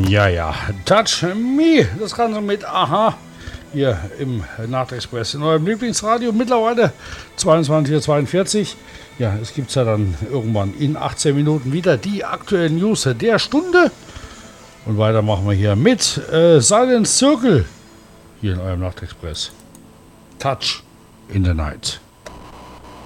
Ja, ja, Touch Me, das Ganze mit Aha, hier im Nachtexpress, in eurem Lieblingsradio, mittlerweile 22:42 Uhr. Ja, es gibt ja dann irgendwann in 18 Minuten wieder die aktuellen News der Stunde. Und weiter machen wir hier mit Silent Circle, hier in eurem Nachtexpress. Touch in the Night.